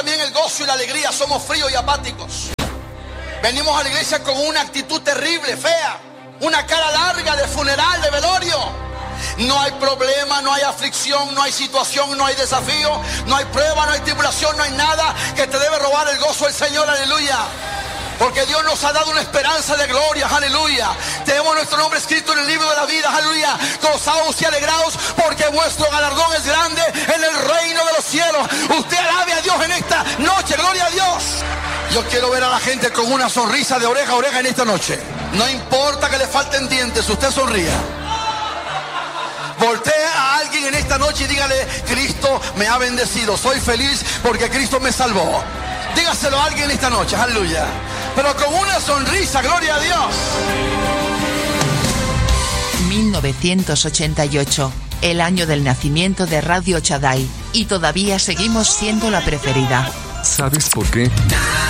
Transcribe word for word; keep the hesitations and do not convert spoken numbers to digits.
también el gozo y la alegría. Somos fríos y apáticos. Venimos a la iglesia con una actitud terrible, fea, una cara larga de funeral, de velorio. No hay problema, no hay aflicción, no hay situación, no hay desafío, no hay prueba, no hay tribulación, no hay nada que te debe robar el gozo del Señor, aleluya. Porque Dios nos ha dado una esperanza de gloria, aleluya. Tenemos nuestro nombre escrito en el libro de la vida, aleluya. Gozaos y alegraos porque vuestro galardón es grande en el reino de los cielos. Usted alabe a Dios en esta noche, gloria a Dios. Yo quiero ver a la gente con una sonrisa de oreja a oreja en esta noche. No importa que le falten dientes, usted sonría. Voltea a alguien en esta noche y dígale: Cristo me ha bendecido, soy feliz porque Cristo me salvó. Dígaselo a alguien esta noche, aleluya. Pero con una sonrisa, gloria a Dios. mil novecientos ochenta y ocho, el año del nacimiento de Radio Shaddai, y todavía seguimos siendo la preferida. ¿Sabes por qué?